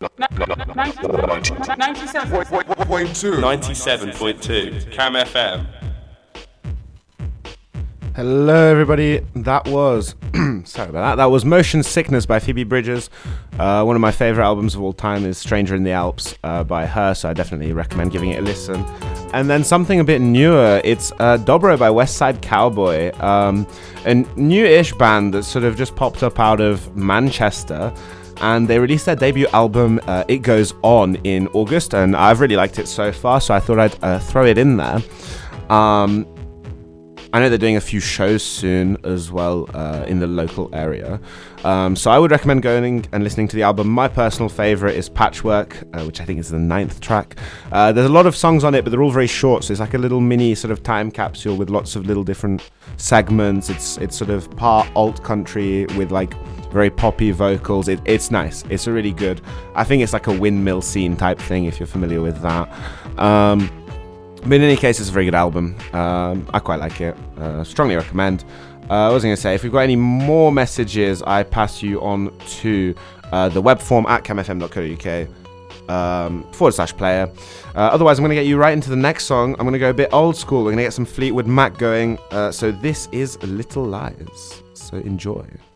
97.2 Cam FM. Hello everybody, that was sorry about that. That was Motion Sickness by Phoebe Bridgers. One of my favorite albums of all time is Stranger in the Alps by her, so I definitely recommend giving it a listen. And then something a bit newer, it's Dobro by West Side Cowboy, a new-ish band that sort of just popped up out of Manchester, and they released their debut album It Goes On in August, and I've really liked it so far, so I thought I'd throw it in there. I know they're doing a few shows soon as well in the local area. So I would recommend going and listening to the album. My personal favourite is Patchwork, which I think is the 9th track. There's a lot of songs on it, but they're all very short, so it's like a little mini sort of time capsule with lots of little different segments. It's sort of part alt country with like very poppy vocals. It's nice. It's a really good, I think it's like a windmill scene type thing, if you're familiar with that. But in any case, it's a very good album. I quite like it. Strongly recommend. What was I going to say? If we've got any more messages, I pass you on to the web form at camfm.co.uk /player. Otherwise, I'm going to get you right into the next song. I'm going to go a bit old school. We're going to get some Fleetwood Mac going. So this is Little Lies. So enjoy.